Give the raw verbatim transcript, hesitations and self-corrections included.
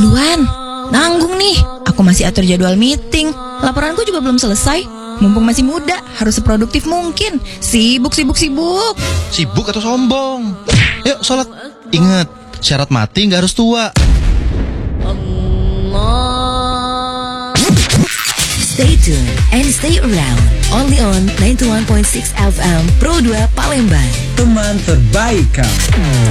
duluan. Nanggung nih, aku masih atur jadwal meeting. Laporanku juga belum selesai. Mumpung masih muda, harus seproduktif mungkin. Sibuk, sibuk, sibuk. Sibuk atau sombong? Yuk sholat. Ingat, syarat mati nggak harus tua. Stay tuned and stay around. Only on ninety-one point six F M Pro dua Palembang. Teman terbaik kamu.